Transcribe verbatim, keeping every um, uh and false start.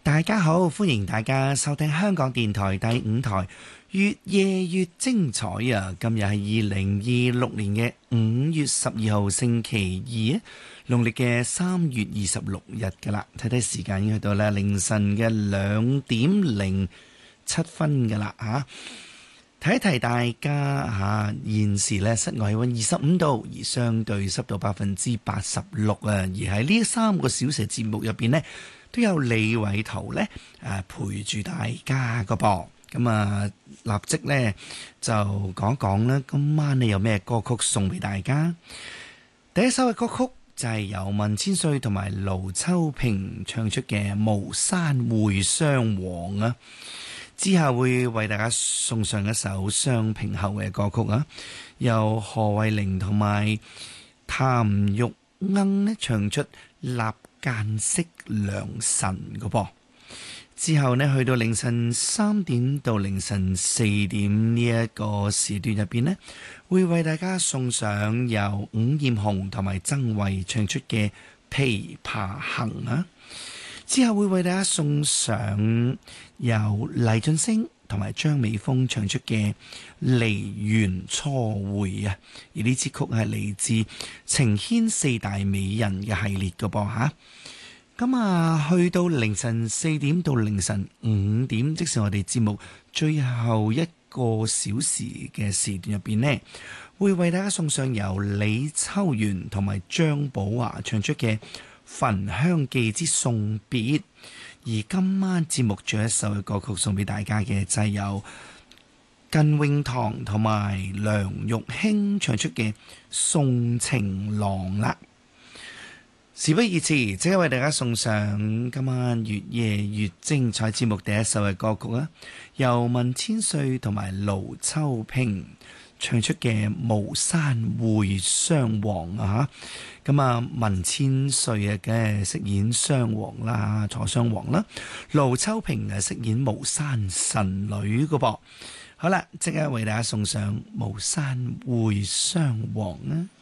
大家好，歡迎大家收聽香港電台第五台越夜越精彩啊！今日係二零二六年嘅五月十二號星期二啊，農曆嘅三月二十六日噶啦。睇睇時間已經去到咧凌晨嘅兩點零七分噶啦吓。提一提大家吓，現時咧室外氣溫二十五度，而相對濕度百分之八十六啊。而喺呢三個小時節目入邊呢，都有李偉圖咧誒陪住大家個噃。咁啊，立即咧就講一講啦。今晚你有咩歌曲送俾大家？第一首嘅歌曲就係由文千歲同埋盧秋萍唱出嘅《巫山會雙簧》啊。之後會為大家送上一首雙平後嘅歌曲啊，由何慧玲同埋譚玉鶯咧唱出《立間色良辰》嘅噃。之後呢，去到凌晨三點到凌晨四點呢一個時段入邊呢，會為大家送上由伍艷紅同埋曾慧唱出嘅《琵琶行》啊。之後會為大家送上由黎俊升同埋張美峰唱出嘅《梨園初會》啊，而呢支曲係嚟自情牽四大美人嘅系列嘅噃吓。咁啊，去到凌晨四點到凌晨五點，即是我哋節目最後一個小時嘅時段入邊呢，會為大家送上由李秋元同埋張寶華唱出嘅《焚香記之送別》，而今晚節目最後一首嘅歌曲送俾大家嘅就係由靳永堂同埋梁玉卿唱出嘅《送情郎》啦。事不宜遲，即刻為大家送上今晚越夜越精彩節目第一首嘅歌曲啊！由文千歲同埋盧秋萍唱出嘅《巫山會雙簧》啊！咁啊，文千歲啊，梗係飾演雙簧啦，坐雙簧啦；盧秋萍啊，飾演巫山神女個噃。好啦，即刻為大家送上《巫山會雙簧》啊！